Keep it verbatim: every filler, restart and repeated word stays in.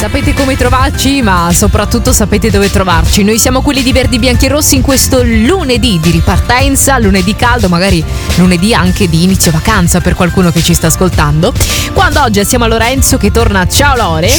Sapete come trovarci, ma soprattutto sapete dove trovarci. Noi siamo quelli di Verdi Bianchi e Rossi in questo lunedì di ripartenza, lunedì caldo, magari lunedì anche di inizio vacanza per qualcuno che ci sta ascoltando. Quando oggi assieme a Lorenzo che torna. Ciao Lore.